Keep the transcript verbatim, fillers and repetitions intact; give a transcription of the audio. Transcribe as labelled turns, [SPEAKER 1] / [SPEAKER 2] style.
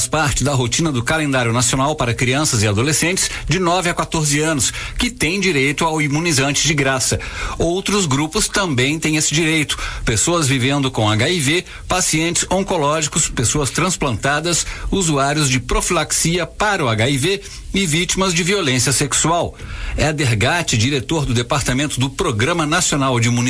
[SPEAKER 1] faz parte da rotina do calendário nacional para crianças e adolescentes de nove a quatorze anos, que têm direito ao imunizante de graça. Outros grupos também têm esse direito: pessoas vivendo com H I V, pacientes oncológicos, pessoas transplantadas, usuários de profilaxia para o H I V e vítimas de violência sexual. Éder Gatti, diretor do Departamento do Programa Nacional de Imunização